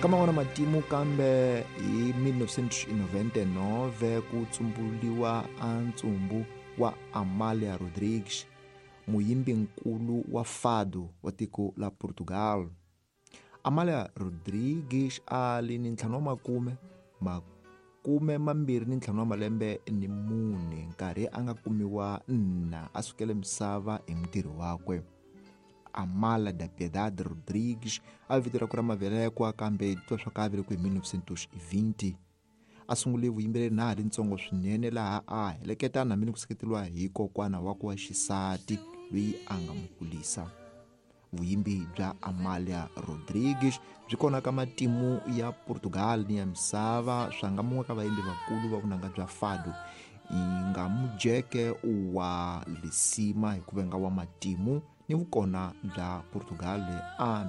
Kama wana matimu kambe hi 1999 ku tsumbuliwa ntsumbu wa Amália Rodrigues, muyimbi nkulu wa fado wa tiko la Portugal. Amália Rodrigues ali ni 25 malembe ni mune nkarhi a nga kumiwa a sukele misava hi mutirhi wakwe. Amália da Piedade Rodrigues a vito ra ku ra mavelekwa kambe twa swa ka velekiwe hi 1920. A sungule vuyimbeleri na ha ri ntsongo swinene laha a heleketa na mini ku seketeliwa hi kokwana wakwe wa xisati loyi a nga n'wi kulisa. Vuyimbi bya Amália Rodrigues byi kona ka matimu ya Portugal ni ya misava swa nga mun'we ka vayimbi vakulu va vunanga bya fado hi nga mujeke wa Lisima hi ku venga wa matimu ni vukona bya Portugal